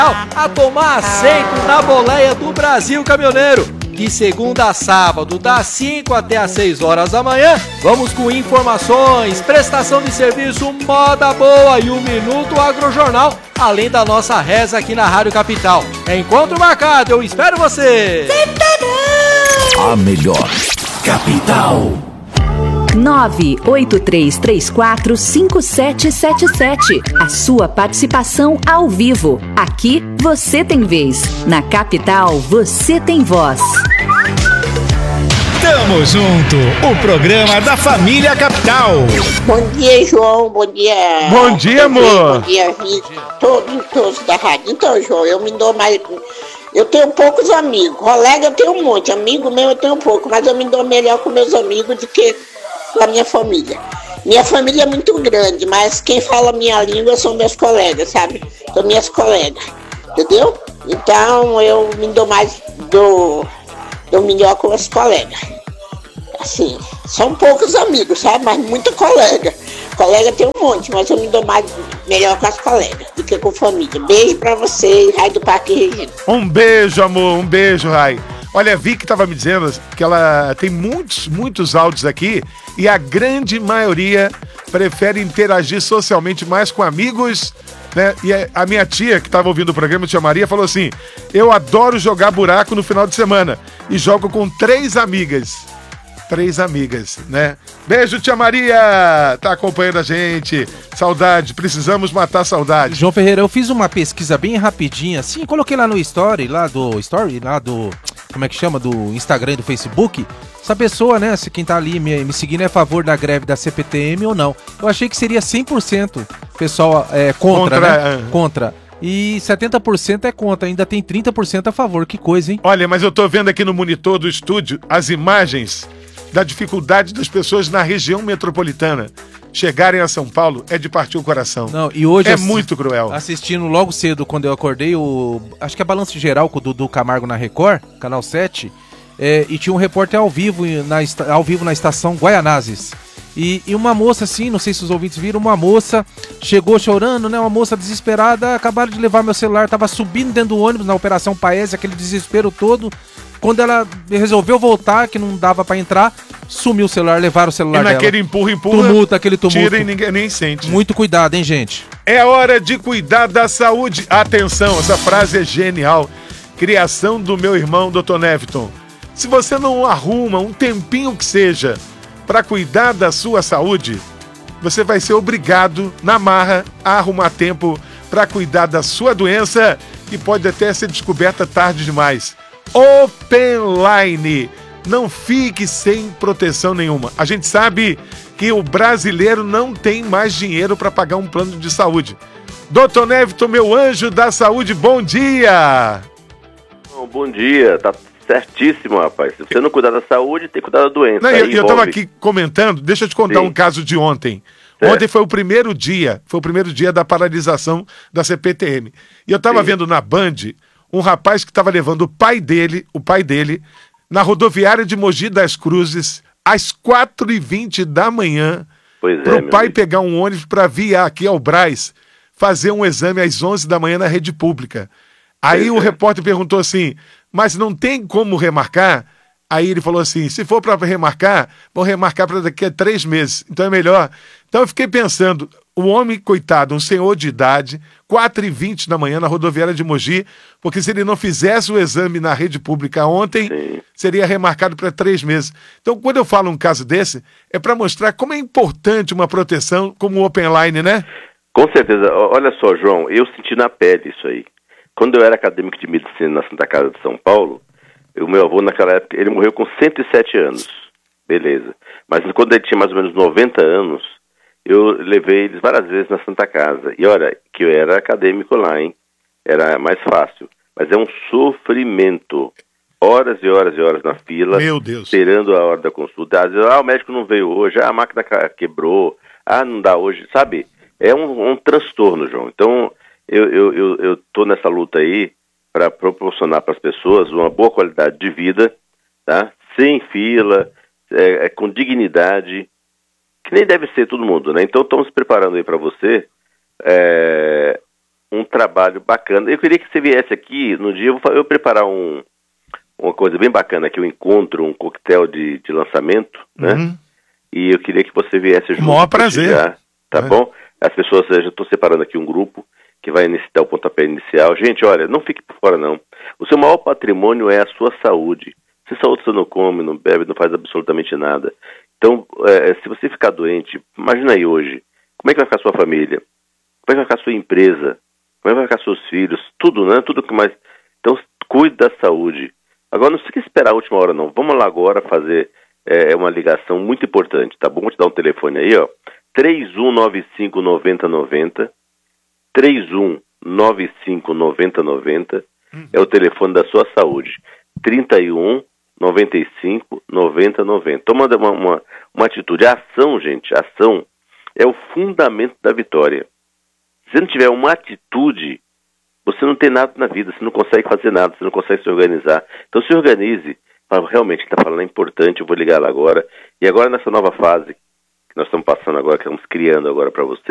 a tomar assento na boleia do Brasil Caminhoneiro. De segunda a sábado, das 5 até as 6 horas da manhã, vamos com informações, prestação de serviço, moda boa e um Minuto Agrojornal, além da nossa reza aqui na Rádio Capital. Encontro marcado, eu espero você! A melhor Capital. 983345777. A sua participação ao vivo. Aqui você tem vez. Na Capital você tem voz. Tamo junto, o programa da família Capital. Bom dia, João. Bom dia. Bom dia, amor. Bom dia, Vitor. Todos da rádio. Então, João, eu me dou mais... Eu tenho poucos amigos. Colega eu tenho um monte. Amigo meu eu tenho pouco. Mas eu me dou melhor com meus amigos do que com a minha família. Minha família é muito grande, mas quem fala minha língua são meus colegas, sabe? São minhas colegas. Entendeu? Então eu me dou mais... dou melhor com os colegas. Assim, são poucos amigos, sabe? Mas muito colega. Colega tem um monte, mas eu me dou melhor com as colegas do que com família. Beijo pra vocês, Rai do Parque Regina. Um beijo, amor, um beijo, Rai. Olha, a Vicky estava me dizendo que ela tem muitos áudios aqui e a grande maioria prefere interagir socialmente mais com amigos, né? E a minha tia, que estava ouvindo o programa, tia Maria, falou assim: eu adoro jogar buraco no final de semana e jogo com 3 amigas. 3 amigas, né? Beijo, tia Maria! Tá acompanhando a gente. Saudade, precisamos matar a saudade. João Ferreira, eu fiz uma pesquisa bem rapidinha, assim, coloquei lá no story, como é que chama? Do Instagram e do Facebook. Essa pessoa, né, se quem tá ali me seguindo é a favor da greve da CPTM ou não. Eu achei que seria 100% pessoal contra, né? Contra. E 70% é contra, ainda tem 30% a favor. Que coisa, hein? Olha, mas eu tô vendo aqui no monitor do estúdio as imagens da dificuldade das pessoas na região metropolitana chegarem a São Paulo. É de partir o coração. Não, e hoje muito cruel. Assistindo logo cedo, quando eu acordei, acho que é Balanço Geral com o Dudu Camargo na Record, Canal 7, e tinha um repórter ao vivo na estação Guaianazes. E uma moça assim, não sei se os ouvintes viram, uma moça chegou chorando, né? Uma moça desesperada, acabaram de levar meu celular, tava subindo dentro do ônibus na Operação Paese, aquele desespero todo. Quando ela resolveu voltar, que não dava pra entrar, sumiu o celular, levaram o celular dela. E naquele empurra, aquele tumulto. Tira e ninguém nem sente. Muito cuidado, hein, gente? É hora de cuidar da saúde. Atenção, essa frase é genial. Criação do meu irmão, Dr. Neviton. Se você não arruma um tempinho que seja para cuidar da sua saúde, você vai ser obrigado, na marra, a arrumar tempo para cuidar da sua doença, que pode até ser descoberta tarde demais. Openline. Não fique sem proteção nenhuma. A gente sabe que o brasileiro não tem mais dinheiro para pagar um plano de saúde. Dr. Neviton, meu anjo da saúde, bom dia! Bom dia, tá certíssimo, rapaz. Se você não cuidar da saúde, tem que cuidar da doença. Não, eu estava aqui comentando, deixa eu te contar um caso de ontem. Ontem foi o primeiro dia da paralisação da CPTM. E eu estava vendo na Band um rapaz que estava levando o pai dele, na rodoviária de Mogi das Cruzes, às 4h20 da manhã, para o pai pegar um ônibus para vir aqui ao Brás, fazer um exame às 11 da manhã na rede pública. Aí o repórter perguntou assim, mas não tem como remarcar? Aí ele falou assim, se for para remarcar, vou remarcar para daqui a 3 meses. Então é melhor. Então eu fiquei pensando, o homem, coitado, um senhor de idade, 4h20 da manhã na rodoviária de Mogi, porque se ele não fizesse o exame na rede pública ontem, seria remarcado para 3 meses. Então quando eu falo um caso desse, é para mostrar como é importante uma proteção como o Openline, né? Com certeza. Olha só, João, eu senti na pele isso aí. Quando eu era acadêmico de medicina na Santa Casa de São Paulo, o meu avô naquela época, ele morreu com 107 anos. Beleza. Mas quando ele tinha mais ou menos 90 anos, eu levei eles várias vezes na Santa Casa. E olha, que eu era acadêmico lá, hein? Era mais fácil. Mas é um sofrimento. Horas e horas e horas na fila. Meu Deus. Esperando a hora da consulta. Às vezes, o médico não veio hoje, a máquina quebrou, não dá hoje, sabe? É um transtorno, João. Então, eu tô nessa luta aí para proporcionar para as pessoas uma boa qualidade de vida, tá? Sem fila, com dignidade, que nem deve ser todo mundo, né? Então estamos preparando aí para você um trabalho bacana. Eu queria que você viesse aqui no dia, eu vou preparar uma coisa bem bacana aqui, um encontro, um coquetel de lançamento, né? E eu queria que você viesse junto. Com o maior prazer. Tá bom? As pessoas, eu já estou separando aqui um grupo que vai dar o pontapé inicial. Gente, olha, não fique por fora não. O seu maior patrimônio é a sua saúde. Se saúde você não come, não bebe, não faz absolutamente nada. Então, se você ficar doente, imagina aí hoje, como é que vai ficar a sua família? Como é que vai ficar a sua empresa? Como é que vai ficar seus filhos? Tudo, né? Tudo que mais... Então, cuide da saúde. Agora, não fique esperar a última hora, não. Vamos lá agora fazer uma ligação muito importante, tá bom? Vou te dar um telefone aí, ó. 3195-9090. 3195-9090. É o telefone da sua saúde. 3195-9090. Toma uma atitude. A ação, gente, a ação é o fundamento da vitória. Se você não tiver uma atitude, você não tem nada na vida, você não consegue fazer nada, você não consegue se organizar. Então se organize, realmente está falando é importante, eu vou ligar lá agora. E agora nessa nova fase que nós estamos passando agora, que estamos criando agora para você,